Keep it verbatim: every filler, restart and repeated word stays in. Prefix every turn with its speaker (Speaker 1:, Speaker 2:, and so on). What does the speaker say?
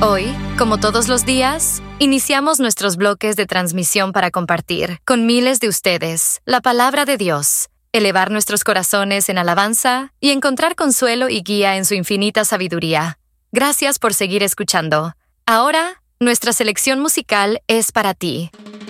Speaker 1: Hoy, como todos los días, iniciamos nuestros bloques de transmisión para compartir, con miles de ustedes, la palabra de Dios, elevar nuestros corazones en alabanza y encontrar consuelo y guía en su infinita sabiduría. Gracias por seguir escuchando. Ahora, nuestra selección musical es para ti.